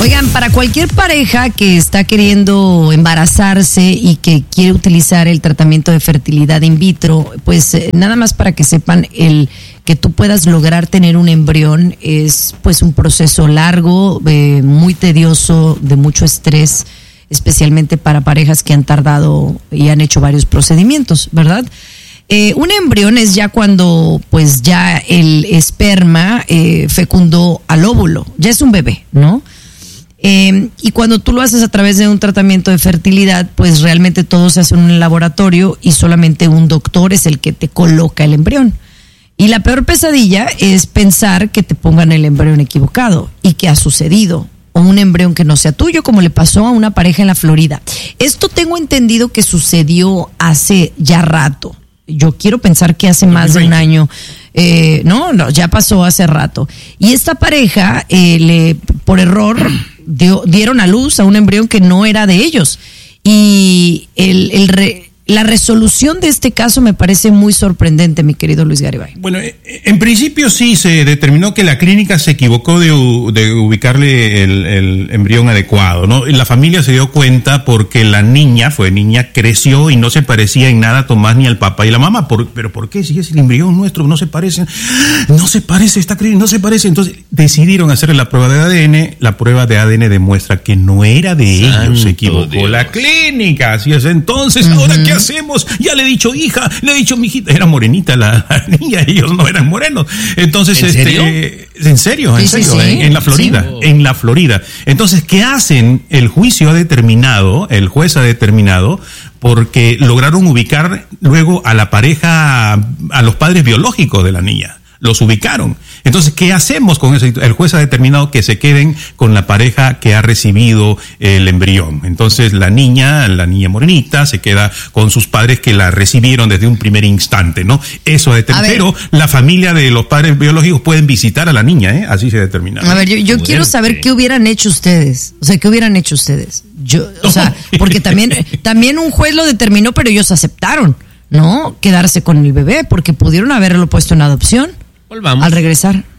Oigan, para cualquier pareja que está queriendo embarazarse y que quiere utilizar el tratamiento de fertilidad in vitro, pues nada más para que sepan, el que tú puedas lograr tener un embrión es pues un proceso largo, muy tedioso, de mucho estrés, especialmente para parejas que han tardado y han hecho varios procedimientos, ¿verdad? Un embrión es ya cuando pues ya el esperma fecundó al óvulo, ya es un bebé, ¿no? Y cuando tú lo haces a través de un tratamiento de fertilidad, pues realmente todo se hace en un laboratorio y solamente un doctor es el que te coloca el embrión. Y la peor pesadilla es pensar que te pongan el embrión equivocado y que ha sucedido, o un embrión que no sea tuyo, como le pasó a una pareja en la Florida. Esto tengo entendido que sucedió hace ya rato. Yo quiero pensar que hace más de un año. No, ya pasó hace rato. Y esta pareja, por error, dieron a luz a un embrión que no era de ellos. Y la resolución de este caso me parece muy sorprendente, mi querido Luis Garibay. Bueno, en principio sí se determinó que la clínica se equivocó de ubicarle el embrión adecuado, ¿no? La familia se dio cuenta porque la niña creció y no se parecía en nada a Tomás ni al papá y la mamá. ¿Pero por qué? Si es el embrión nuestro, no se parece esta clínica, no se parece. Entonces decidieron hacerle la prueba de ADN. La prueba de ADN demuestra que no era de ellos, se equivocó Dios. La clínica. Así es. Entonces, ¿ahora qué hacemos? Ya le he dicho hija, le he dicho mijita, era morenita la niña, ellos no eran morenos. Entonces, ¿en serio? Sí. En la Florida, sí. En la Florida. Entonces, ¿qué hacen? El juez ha determinado, porque lograron ubicar luego a la pareja, a los padres biológicos de la niña. Los ubicaron. Entonces, ¿qué hacemos con eso? El juez ha determinado que se queden con la pareja que ha recibido el embrión. Entonces, la niña morenita, se queda con sus padres que la recibieron desde un primer instante, ¿no? Eso ha determinado. Pero la familia de los padres biológicos pueden visitar a la niña, ¿eh? Así se ha determinado. A ver, yo quiero saber qué hubieran hecho ustedes. O sea, ¿qué hubieran hecho ustedes? Porque también un juez lo determinó, pero ellos aceptaron, ¿no? Quedarse con el bebé, porque pudieron haberlo puesto en adopción. Volvamos. Al regresar.